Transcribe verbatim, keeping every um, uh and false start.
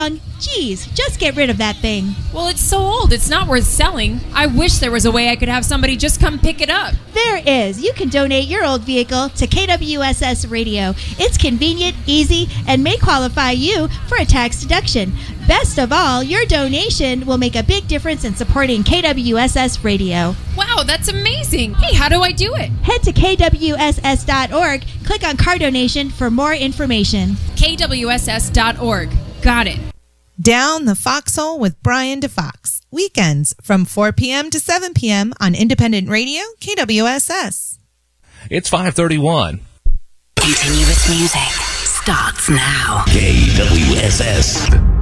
Geez, just get rid of that thing. Well, it's so old, it's not worth selling. I wish there was a way I could have somebody just come pick it up. There is. You can donate your old vehicle to K W S S Radio. It's convenient, easy, and may qualify you for a tax deduction. Best of all, your donation will make a big difference in supporting K W S S Radio. Wow, that's amazing. Hey, how do I do it? Head to K W S S dot org, click on car donation for more information. K W S S dot org. Got it. Down the Foxhole with Brian DeFox. Weekends from four p.m. to seven p.m. on Independent Radio, K W S S. It's five thirty-one. Continuous music starts now. K W S S.